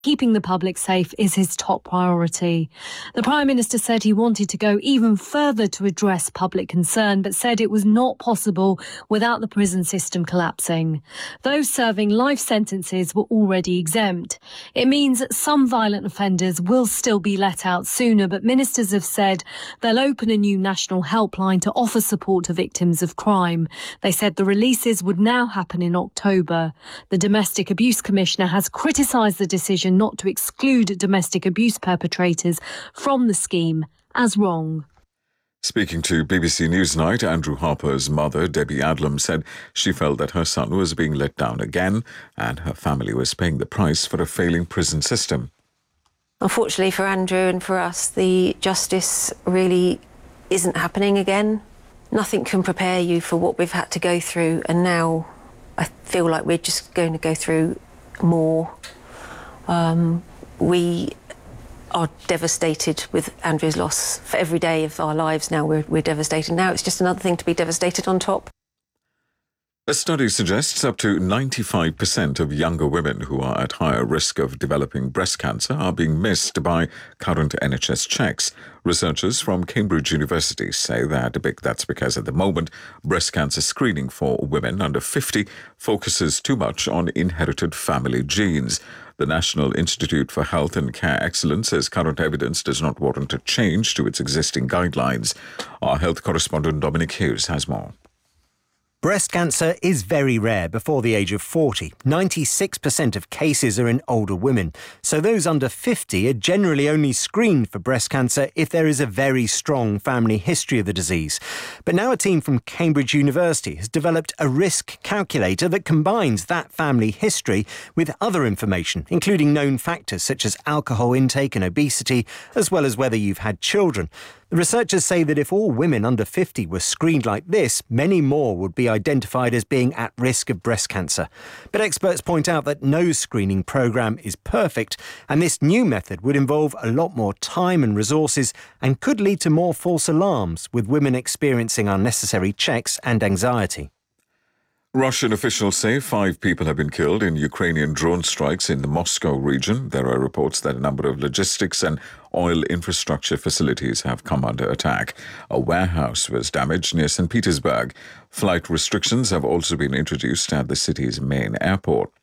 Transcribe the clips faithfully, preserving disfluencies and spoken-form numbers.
Keeping the public safe is his top priority. The Prime Minister said he wanted to go even further to address public concern, but said it was not possible without the prison system collapsing. Those serving life sentences were already exempt. It means some violent offenders will still be let out sooner, but ministers have said they'll open a new national helpline to offer support to victims of crime. They said the releases would now happen in October. The Domestic Abuse Commissioner has criticised the decision not to exclude domestic abuse perpetrators from the scheme as wrong. Speaking to B B C Newsnight, Andrew Harper's mother, Debbie Adlam, said she felt that her son was being let down again and her family was paying the price for a failing prison system. Unfortunately for Andrew and for us, the justice really isn't happening again. Nothing can prepare you for what we've had to go through, and now I feel like we're just going to go through more. Um, we are devastated with Andrew's loss. For every day of our lives now, we're, we're devastated. Now it's just another thing to be devastated on top. A study suggests up to ninety-five percent of younger women who are at higher risk of developing breast cancer are being missed by current N H S checks. Researchers from Cambridge University say that that's because at the moment, breast cancer screening for women under fifty focuses too much on inherited family genes. The National Institute for Health and Care Excellence says current evidence does not warrant a change to its existing guidelines. Our health correspondent Dominic Hughes has more. Breast cancer is very rare before the age of forty. ninety-six percent of cases are in older women. So those under fifty are generally only screened for breast cancer if there is a very strong family history of the disease. But now a team from Cambridge University has developed a risk calculator that combines that family history with other information, including known factors such as alcohol intake and obesity, as well as whether you've had children. The researchers say that if all women under fifty were screened like this, many more would be identified as being at risk of breast cancer. But experts point out that no screening programme is perfect, and this new method would involve a lot more time and resources and could lead to more false alarms, with women experiencing unnecessary checks and anxiety. Russian officials say five people have been killed in Ukrainian drone strikes in the Moscow region. There are reports that a number of logistics and oil infrastructure facilities have come under attack. A warehouse was damaged near Saint Petersburg. Flight restrictions have also been introduced at the city's main airport.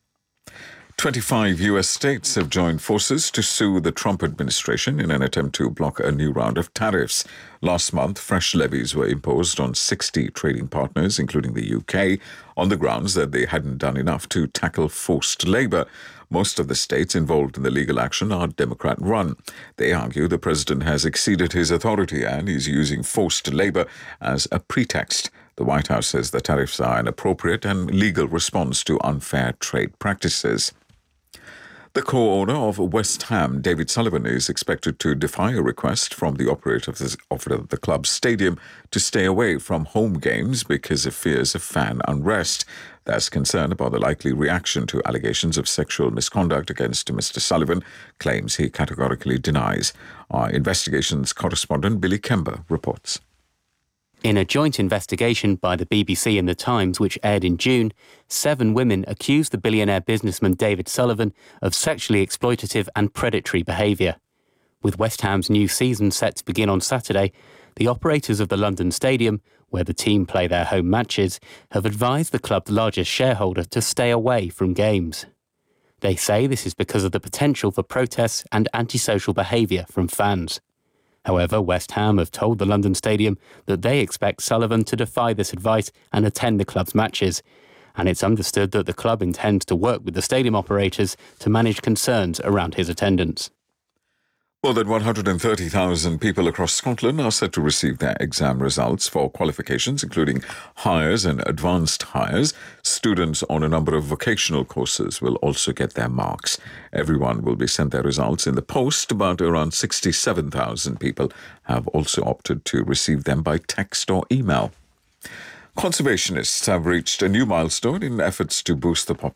twenty-five U S states have joined forces to sue the Trump administration in an attempt to block a new round of tariffs. Last month, fresh levies were imposed on sixty trading partners, including the U K, on the grounds that they hadn't done enough to tackle forced labor. Most of the states involved in the legal action are Democrat-run. They argue the president has exceeded his authority and is using forced labor as a pretext. The White House says the tariffs are an appropriate and legal response to unfair trade practices. The co-owner of West Ham, David Sullivan, is expected to defy a request from the operator of the, of the club's stadium to stay away from home games because of fears of fan unrest. There's concern about the likely reaction to allegations of sexual misconduct against Mister Sullivan, claims he categorically denies. Our investigations correspondent Billy Kember reports. In a joint investigation by the B B C and The Times, which aired in June, seven women accused the billionaire businessman David Sullivan of sexually exploitative and predatory behaviour. With West Ham's new season set to begin on Saturday, the operators of the London Stadium, where the team play their home matches, have advised the club's largest shareholder to stay away from games. They say this is because of the potential for protests and antisocial behaviour from fans. However, West Ham have told the London Stadium that they expect Sullivan to defy this advice and attend the club's matches. And it's understood that the club intends to work with the stadium operators to manage concerns around his attendance. More than one hundred thirty thousand people across Scotland are set to receive their exam results for qualifications, including Highers and Advanced Highers. Students on a number of vocational courses will also get their marks. Everyone will be sent their results in the post, but around sixty-seven thousand people have also opted to receive them by text or email. Conservationists have reached a new milestone in efforts to boost the population.